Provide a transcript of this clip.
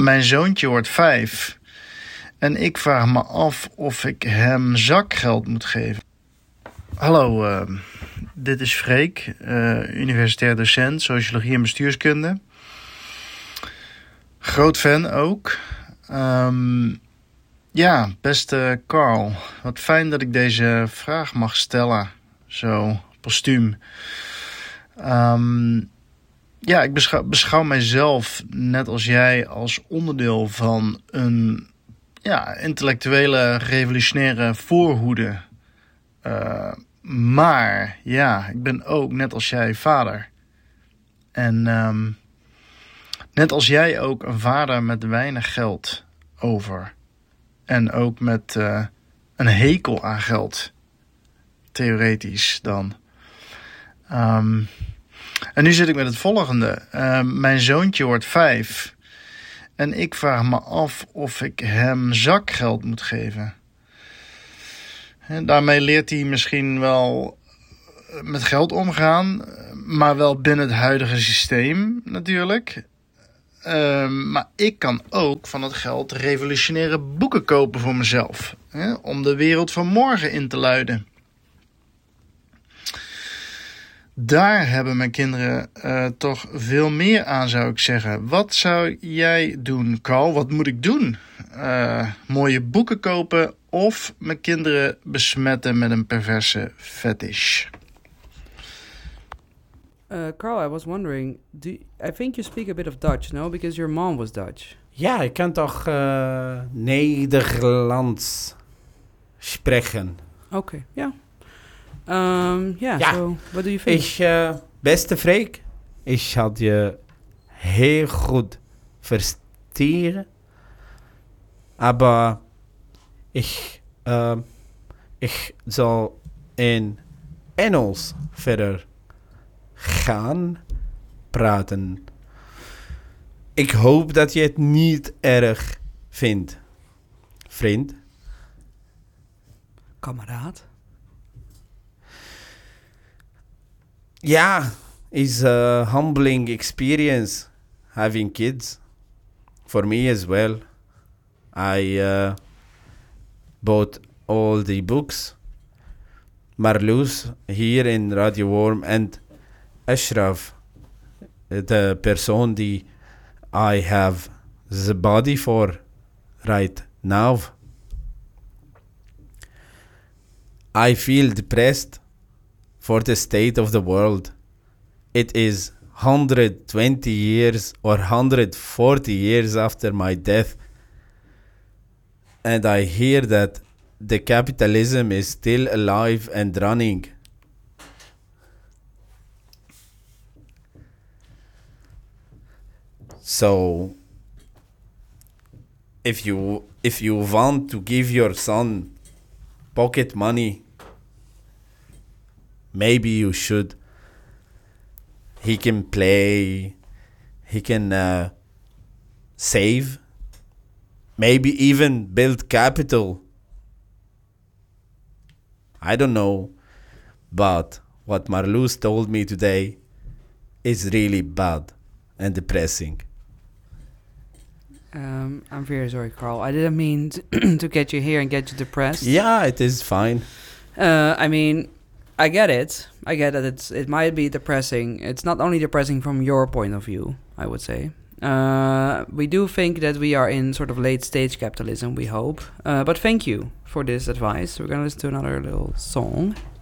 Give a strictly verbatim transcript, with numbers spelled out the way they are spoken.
mijn zoontje wordt vijf. En ik vraag me af of ik hem zakgeld moet geven. Hallo, uh, dit is Freek, uh, universitair docent, sociologie en bestuurskunde. Groot fan ook. Um, ja, beste Carl, wat fijn dat ik deze vraag mag stellen, zo postuum. Um, ja, ik beschouw, beschouw mijzelf, net als jij, als onderdeel van een ja, intellectuele revolutionaire voorhoede. Uh, maar ja, ik ben ook, net als jij, vader. En um, net als jij ook een vader met weinig geld over. En ook met uh, een hekel aan geld. Theoretisch dan. Um, en nu zit ik met het volgende. Uh, mijn zoontje wordt vijf. En ik vraag me af of ik hem zakgeld moet geven. En daarmee leert hij misschien wel met geld omgaan. Maar wel binnen het huidige systeem natuurlijk. Uh, maar ik kan ook van het geld revolutionaire boeken kopen voor mezelf. Hè, om de wereld van morgen in te luiden. Daar hebben mijn kinderen uh, toch veel meer aan, zou ik zeggen. Wat zou jij doen, Carl? Wat moet ik doen? Uh, mooie boeken kopen of mijn kinderen besmetten met een perverse fetish? Uh, Carl, I was wondering, do you, I think you speak a bit of Dutch, no? Because your mom was Dutch. Ja, ik kan toch uh, Nederlands spreken. Oké, okay, ja. Um, yeah, ja, so what do you think? Ik, uh, beste Freek, ik had je heel goed verstaan. Maar ik, uh, ik zal in Engels verder gaan praten. Ik hoop dat je het niet erg vindt, vriend. Kameraad. Ja, it's a humbling experience having kids. For me as well. I uh, bought all the books. Marloes here in Radio Worm and Ashraf, the person die I have the body for right now. I feel depressed for the state of the world. It is one hundred twenty years or one hundred forty years after my death. And I hear that the capitalism is still alive and running. So, if you if you want to give your son pocket money, maybe you should. He can play, he can uh, save, maybe even build capital. I don't know, but what Marloes told me today is really bad and depressing. Um, I'm very sorry, Carl. I didn't mean to, to get you here and get you depressed. Yeah, it is fine. Uh, I mean, I get it. I get that it's it might be depressing. It's not only depressing from your point of view, I would say. Uh, we do think that we are in sort of late stage capitalism, we hope. Uh, but thank you for this advice. We're going to listen to another little song.